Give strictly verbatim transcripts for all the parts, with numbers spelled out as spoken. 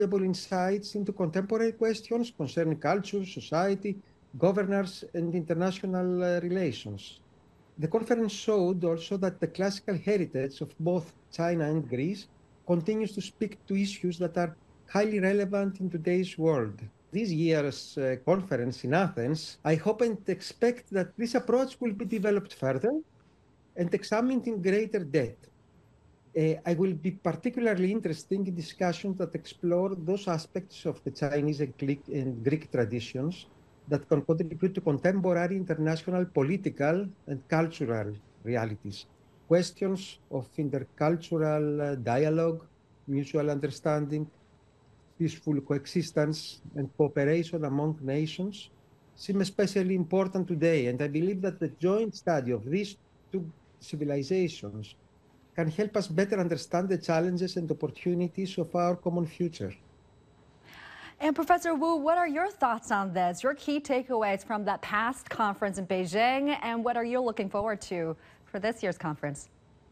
valuable insights into contemporary questions concerning culture, society, governance, and international uh, relations. The conference showed also that the classical heritage of both China and Greece continues to speak to issues that are highly relevant in today's world. This year's uh, conference in Athens, I hope and expect that this approach will be developed further and examined in greater depth. Uh, I will be particularly interested in discussions that explore those aspects of the Chinese and Greek, and Greek traditions that can contribute to contemporary international political and cultural realities. Questions of intercultural uh, dialogue, mutual understanding, peaceful coexistence, and cooperation among nations seem especially important today. And I believe that the joint study of these two civilizations can help us better understand the challenges and opportunities of our common future. And Professor Wu, what are your thoughts on this? Your key takeaways from that past conference in Beijing, and what are you looking forward to for this year's conference?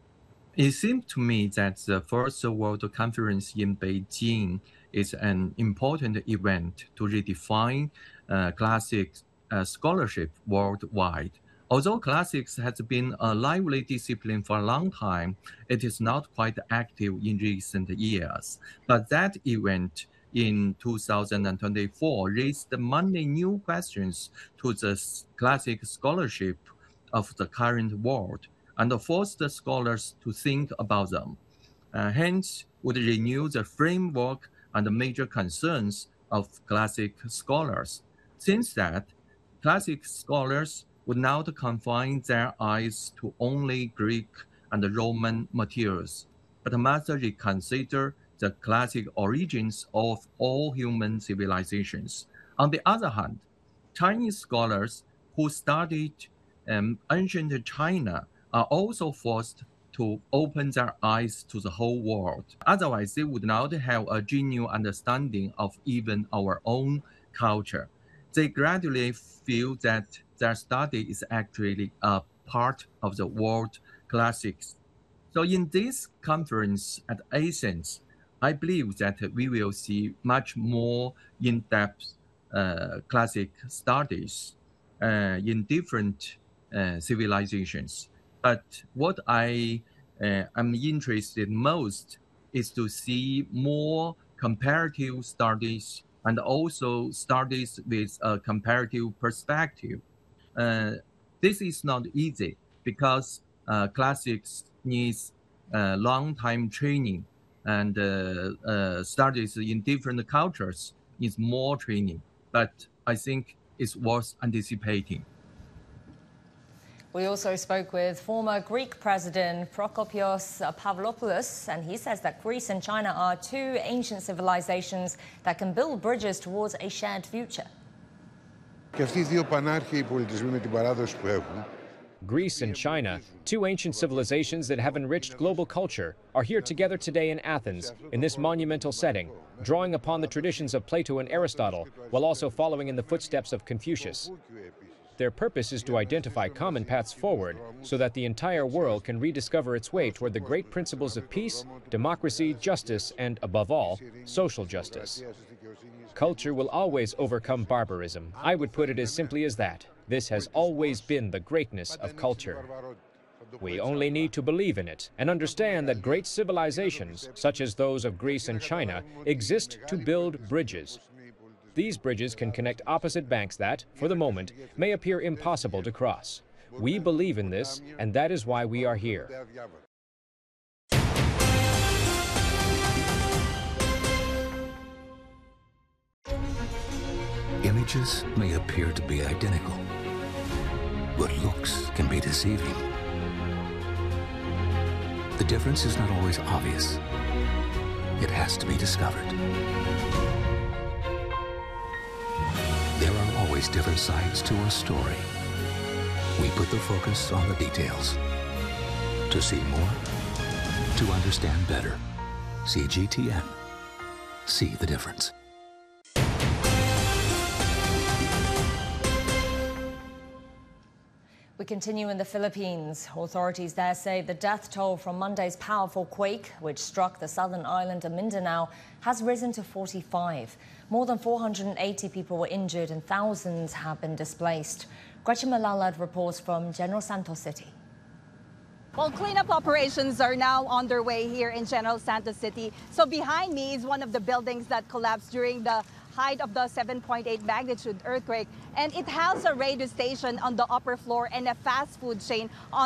It seems to me that the First World Conference in Beijing is an important event to redefine uh, classic uh, scholarship worldwide. Although classics has been a lively discipline for a long time, it is not quite active in recent years. But that event in two thousand twenty-four raised many new questions to the classic scholarship of the current world and forced scholars to think about them. Uh, hence, would renew the framework and the major concerns of classic scholars. Since that, classic scholars would not confine their eyes to only Greek and Roman materials, but must reconsider the classic origins of all human civilizations. On the other hand, Chinese scholars who studied um, ancient China are also forced to open their eyes to the whole world. Otherwise, they would not have a genuine understanding of even our own culture. They gradually feel that their study is actually a part of the world classics. So in this conference at Athens, I believe that we will see much more in-depth uh, classic studies uh, in different uh, civilizations. But what I uh, am interested most is to see more comparative studies and also studies with a comparative perspective. Uh, this is not easy because uh, classics needs uh, long time training, and uh, uh, studies in different cultures needs more training. But I think it's worth anticipating. We also spoke with former Greek President Prokopios Pavlopoulos, and he says that Greece and China are two ancient civilizations that can build bridges towards a shared future. Greece and China, two ancient civilizations that have enriched global culture, are here together today in Athens, in this monumental setting, drawing upon the traditions of Plato and Aristotle, while also following in the footsteps of Confucius. Their purpose is to identify common paths forward so that the entire world can rediscover its way toward the great principles of peace, democracy, justice, and, above all, social justice. Culture will always overcome barbarism. I would put it as simply as that. This has always been the greatness of culture. We only need to believe in it and understand that great civilizations, such as those of Greece and China, exist to build bridges. These bridges can connect opposite banks that, for the moment, may appear impossible to cross. We believe in this, and that is why we are here. Images may appear to be identical, but looks can be deceiving. The difference is not always obvious. It has to be discovered. There are always different sides to a story. We put the focus on the details. To see more, to understand better. C G T N. See the difference. We continue in the Philippines. Authorities there say the death toll from Monday's powerful quake, which struck the southern island of Mindanao, has risen to forty-five. More than four hundred eighty people were injured and thousands have been displaced. Gretchen Malalad reports from General Santos City. Well, cleanup operations are now underway here in General Santos City. So behind me is one of the buildings that collapsed during the height of the seven point eight magnitude earthquake. And it has a radio station on the upper floor and a fast food chain on